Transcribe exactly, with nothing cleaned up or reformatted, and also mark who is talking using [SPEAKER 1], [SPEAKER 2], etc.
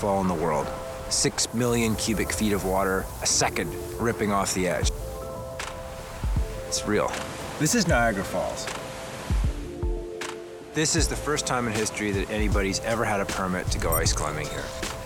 [SPEAKER 1] waterfall in the world. Six million cubic feet of water a second ripping off the edge. It's real. This is Niagara Falls. This is the first time in history that anybody's ever had a permit to go ice climbing here.